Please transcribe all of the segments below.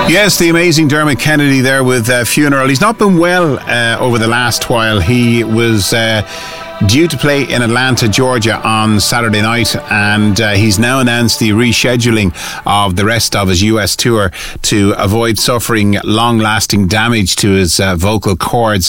Yes, the amazing Dermot Kennedy there with Funeral. He's not been well over the last while. He was due to play in Atlanta, Georgia on Saturday night, and he's now announced the rescheduling of the rest of his US tour to avoid suffering long-lasting damage to his vocal cords.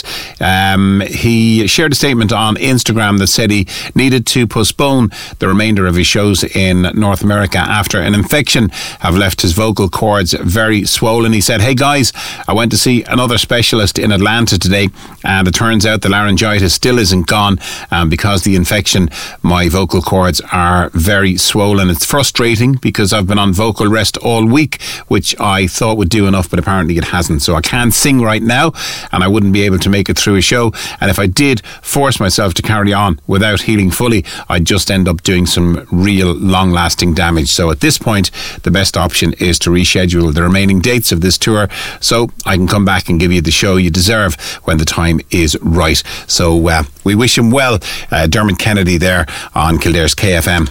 He shared a statement on Instagram that said he needed to postpone the remainder of his shows in North America after an infection have left his vocal cords very swollen. He said, "Hey guys, I went to see another specialist in Atlanta today, and it turns out the laryngitis still isn't gone. And because the infection, my vocal cords are very swollen. It's frustrating because I've been on vocal rest all week, which I thought would do enough, but apparently it hasn't. So I can't sing right now, and I wouldn't be able to make it through a show. And if I did force myself to carry on without healing fully, I'd just end up doing some real long-lasting damage. So at this point, the best option is to reschedule the remaining dates of this tour so I can come back and give you the show you deserve when the time is right." So we wish him well. Dermot Kennedy there on Kildare's KFM.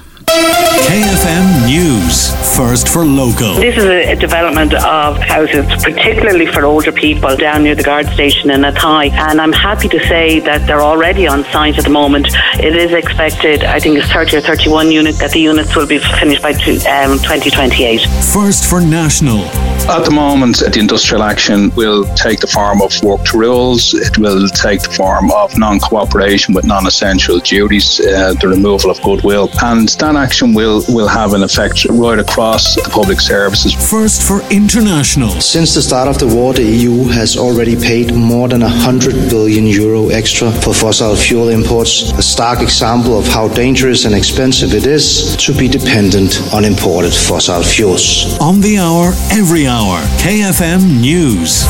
KFM News, first for local. This is a development of houses, particularly for older people down near the guard station in Athy, and I'm happy to say that they're already on site at the moment. It is expected, I think it's 30 or 31 units, that the units will be finished by 2028. First for national. At the moment, the industrial action will take the form of work to rules. It will take the form of non-cooperation with non-essential duties, the removal of goodwill, and that action will have an effect right across the public services. First for international. Since the start of the war, the EU has already paid more than €100 billion extra for fossil fuel imports, a stark example of how dangerous and expensive it is to be dependent on imported fossil fuels. On the hour, every hour, KFM News.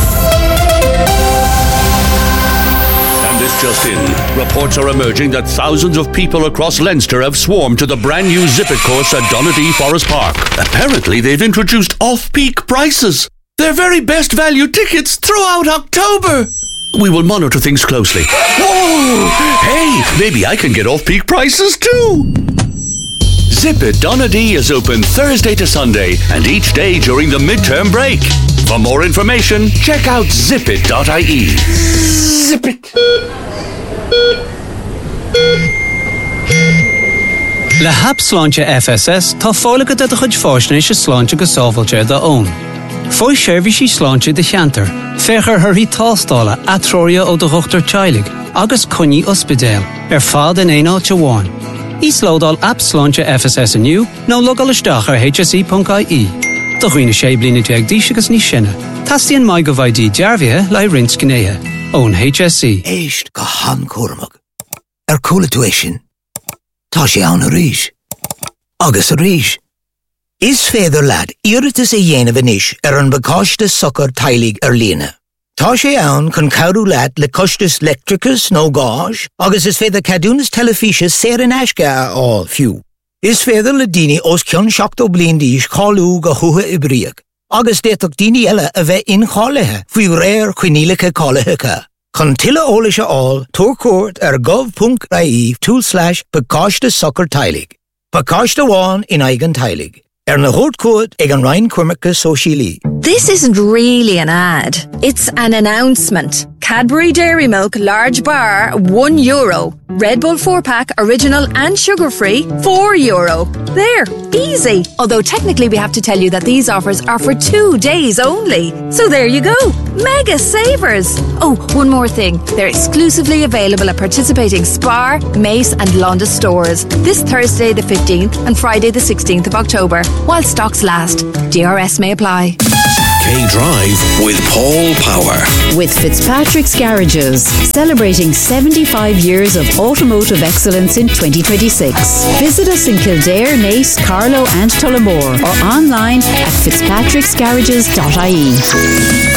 This just in. Reports are emerging that thousands of people across Leinster have swarmed to the brand new Zip It course at Donadea Forest Park. Apparently they've introduced off-peak prices. They're very best value tickets throughout October. We will monitor things closely. Whoa! Hey, maybe I can get off-peak prices too. Zip It Donadea is open Thursday to Sunday and each day during the midterm break. For more information, check out zipit.ie. Zip it. Le hap sláinte FSS tá fálacha de chuid fásnéis is sláinte go sábhailte da ón. Fói seirbhísí sláinte de cheantar, féchar thuirí tástála atrória ó do thuchttar teilig, agus coní ospidéal, fad in éáilte bháin. Is lódal app sláinte FSS aniu, nó logal isteach ar hse.ie. Do chuoine sé blina deag díos agus ní sinne. Tastíonn mai go bhaidí dearbhithe le rins gnéithe. Ón HSE. Éist go han cúramach. Cúla tú é sin. Tá sé ann a rís. Agus a rís. Is féidir leat iiritas a dhéanamh inis an bacáiste socar teilig líne. Tá sé ann chun cabhrú leat le costas lectricus nó gáis, agus is féidir cadúnas telefíse sér in eisce á fiú. Is féidir le daoine os ceann 7 bliain díos cáilú go thutha i bríoch, agus déach daoine eile a bheith incháthaithe faoi réir chuinílacha cáileacha. Chun tuilleadh eolais aáil tuaircuairt ar gov.ie/bacáiste socar teilig. Bacáiste bháin in aigean teilig. Na hódcóid ag an Ryan Cuirmicha Sóisialí. This isn't really an ad. It's an announcement. Cadbury Dairy Milk Large Bar, €1. Red Bull 4-pack, original and sugar-free, €4. There, easy. Although technically we have to tell you that these offers are for 2 days only. So there you go. Mega savers. Oh, one more thing. They're exclusively available at participating Spar, Mace and Londis stores. This Thursday the 15th and Friday the 16th of October, while stocks last. DRS may apply. K-Drive with Paul Power. With Fitzpatrick's Garages, celebrating 75 years of automotive excellence in 2026. Visit us in Kildare, Naas, Carlow and Tullamore or online at fitzpatricksgarages.ie.